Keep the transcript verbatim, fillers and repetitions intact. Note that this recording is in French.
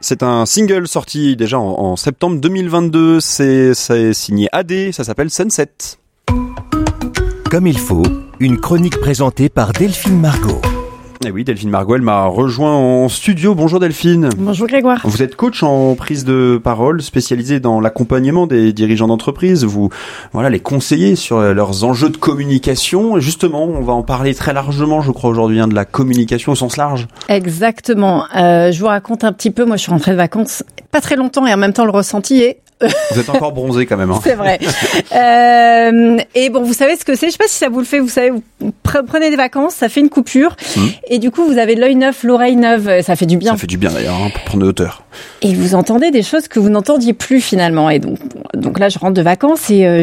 C'est un single sorti déjà en, en septembre deux mille vingt-deux. C'est, c'est signé A D, ça s'appelle Sunset. Comme il faut, une chronique présentée par Delphine Margot. Et oui, Delphine Margot, elle m'a rejoint en studio. Bonjour Delphine. Bonjour Grégoire. Vous êtes coach en prise de parole, spécialisé dans l'accompagnement des dirigeants d'entreprise. Vous, voilà, les conseillez sur leurs enjeux de communication. Justement, on va en parler très largement, je crois, aujourd'hui, hein, de la communication au sens large. Exactement. Euh, je vous raconte un petit peu. Moi, je suis rentrée de vacances pas très longtemps et en même temps, le ressenti est... Vous êtes encore bronzé quand même. Hein. C'est vrai. Euh, et bon, vous savez ce que c'est. Je sais pas si ça vous le fait. Vous savez, vous prenez des vacances, ça fait une coupure. Mmh. Et du coup, vous avez l'œil neuf, l'oreille neuve. Ça fait du bien. Ça fait du bien d'ailleurs, hein, pour prendre de hauteur. Et vous entendez des choses que vous n'entendiez plus finalement. Et donc, donc là, je rentre de vacances et euh,